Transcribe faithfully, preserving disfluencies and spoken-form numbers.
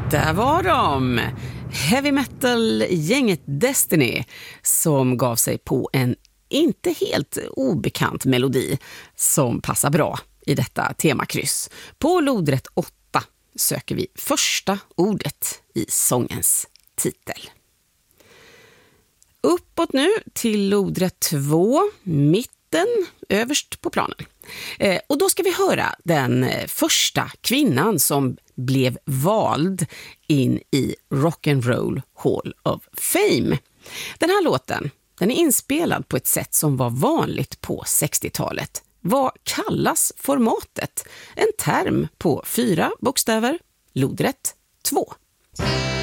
Där var de, heavy metal-gänget Destiny, som gav sig på en inte helt obekant melodi som passar bra i detta temakryss. På lodrätt åtta söker vi första ordet i sångens titel. Uppåt nu till lodrätt två, mitten, överst på planen. Eh, och då ska vi höra den första kvinnan som blev vald in i Rock'n'Roll Hall of Fame. Den här låten, den är inspelad på ett sätt som var vanligt på sextiotalet. Vad kallas formatet? En term på fyra bokstäver, lodrätt två.